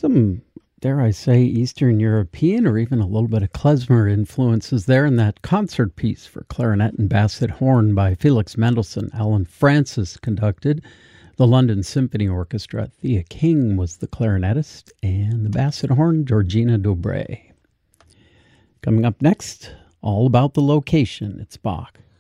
Some, dare I say, Eastern European or even a little bit of klezmer influences there in that concert piece for clarinet and basset horn by Felix Mendelssohn. Alan Francis conducted. The London Symphony Orchestra. Thea King was the clarinetist, and the basset horn, Georgina Dobre. Coming up next, all about the location. It's Bach.